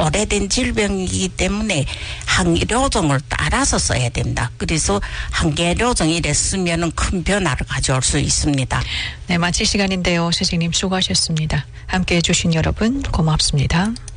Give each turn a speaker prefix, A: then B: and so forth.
A: 오래된 질병이기 때문에 항이료종을 따라서 써야 된다. 그래서 항계료종 이래 쓰면은 큰 변화를 가져올 수 있습니다.
B: 네, 마칠 시간인데요. 선생님 수고하셨습니다. 함께해 주신 여러분 고맙습니다.